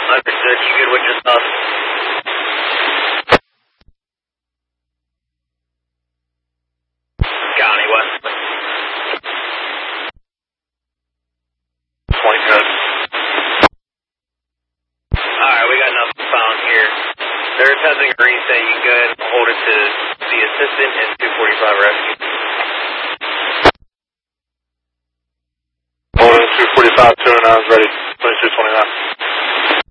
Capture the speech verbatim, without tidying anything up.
Understood. You good with just us? County West. Point good. Alright, we got nothing found here. They're testing green saying you good. Hold it to the assistant and two forty-five rescue. Hold it two forty-five, two and nine, ready. twenty-two twenty-nine.